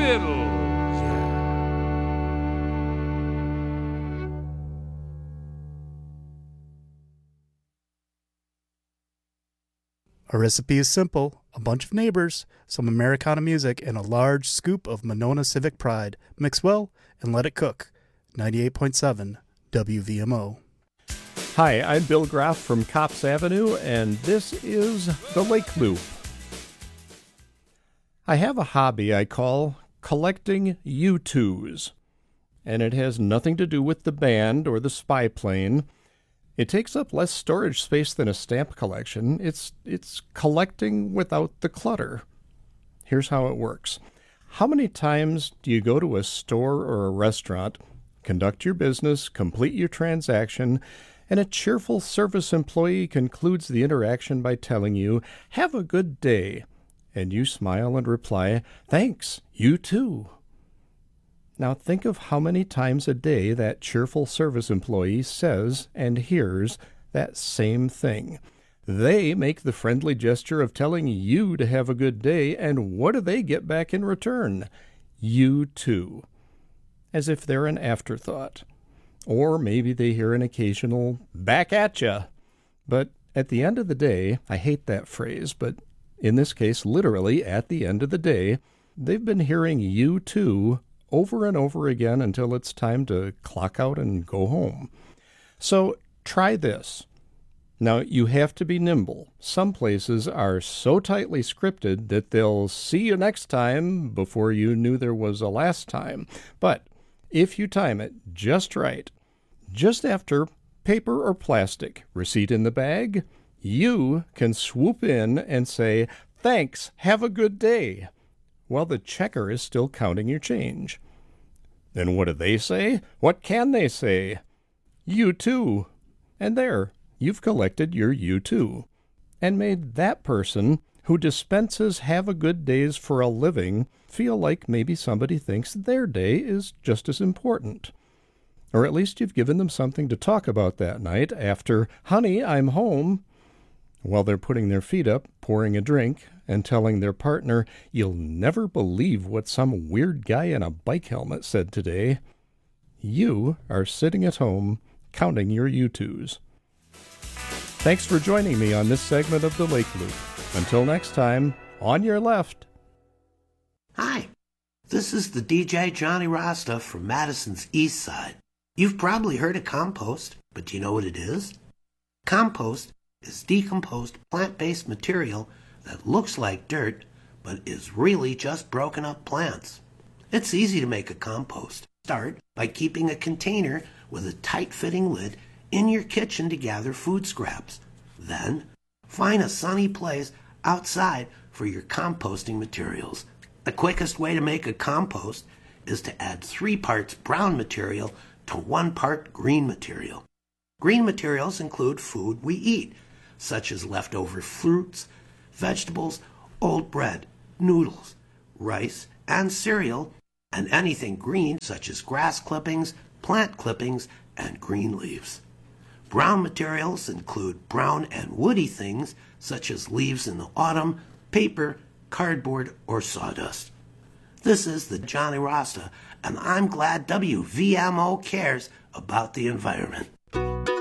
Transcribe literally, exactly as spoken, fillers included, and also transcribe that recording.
fiddle. Our recipe is simple: a bunch of neighbors, some Americana music, and a large scoop of Monona Civic Pride. Mix well and let it cook. ninety-eight point seven W V M O. Hi, I'm Bill Graff from Cops Avenue, and this is The Lake Loop. I have a hobby I call collecting U two's, and it has nothing to do with the band or the spy plane. It takes up less storage space than a stamp collection. It's it's collecting without the clutter. Here's how it works. How many times do you go to a store or a restaurant, conduct your business, complete your transaction, and a cheerful service employee concludes the interaction by telling you, "Have a good day," and you smile and reply, "Thanks, you too." Now think of how many times a day that cheerful service employee says and hears that same thing. They make the friendly gesture of telling you to have a good day, and what do they get back in return? You too. As if they're an afterthought. Or maybe they hear an occasional "back at ya." But at the end of the day, I hate that phrase, but in this case, literally at the end of the day, they've been hearing "you too" over and over again until it's time to clock out and go home. So try this. Now, you have to be nimble. Some places are so tightly scripted that they'll "see you next time" before you knew there was a last time. But if you time it just right, just after paper or plastic, receipt in the bag, you can swoop in and say, "Thanks, have a good day," while the checker is still counting your change. Then what do they say? What can they say? You too. And there, you've collected your you too, and made that person who dispenses have a good days for a living feel like maybe somebody thinks their day is just as important. Or at least you've given them something to talk about that night after, "Honey, I'm home," while they're putting their feet up, pouring a drink, and telling their partner, "You'll never believe what some weird guy in a bike helmet said today." You are sitting at home counting your U twos. Thanks for joining me on this segment of The Lake Loop. Until next time, on your left. Hi, this is the D J Johnny Rasta from Madison's East Side. You've probably heard of compost, but do you know what it is? Compost is decomposed plant-based material that looks like dirt, but is really just broken up plants. It's easy to make a compost. Start by keeping a container with a tight-fitting lid in your kitchen to gather food scraps. Then, find a sunny place outside for your composting materials. The quickest way to make a compost is to add three parts brown material to one part green material. Green materials include food we eat, such as leftover fruits, vegetables, old bread, noodles, rice, and cereal, and anything green such as grass clippings, plant clippings, and green leaves. Brown materials include brown and woody things such as leaves in the autumn, paper, cardboard, or sawdust. This is the Johnny Rasta, and I'm glad W V M O cares about the environment.